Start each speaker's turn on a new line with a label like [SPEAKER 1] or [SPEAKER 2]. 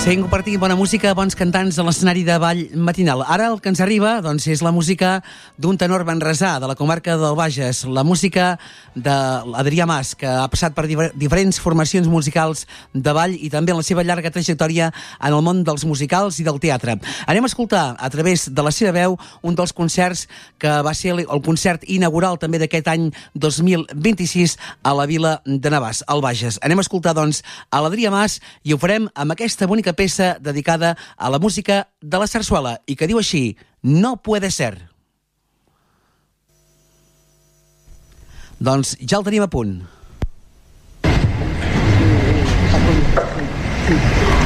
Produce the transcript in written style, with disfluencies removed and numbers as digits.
[SPEAKER 1] Seguim compartint bona música, bons cantants a l'escenari de ball matinal. Ara el que ens arriba és la música d'un tenor manresà de la comarca del Bages, la música de l'Adrià Mas, que ha passat per diferents formacions musicals de ball i també en la seva llarga trajectòria en el món dels musicals i del teatre. Anem a escoltar a través de la seva veu un dels concerts que va ser el concert inaugural també d'aquest any 2026 a la vila de Navàs, al Bages. Anem a escoltar, doncs, a l'Adrià Mas i ho farem amb aquesta bonica peça dedicada a la música de la sarsuela i que diu així: No puede ser. Doncs ja el tenim a punt.